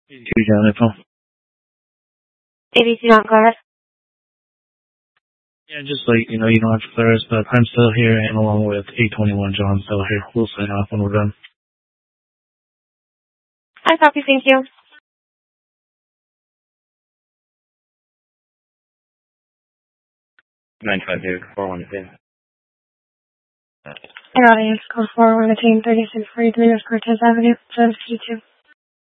82 John Info. 82 John, go ahead. Yeah, just like, you don't have to clear us, but I'm still here, and along with 821 John still here. We'll sign off when we're done. I copy, thank you. 952-412. An audience code 412 3643 West Cortez Avenue, 752.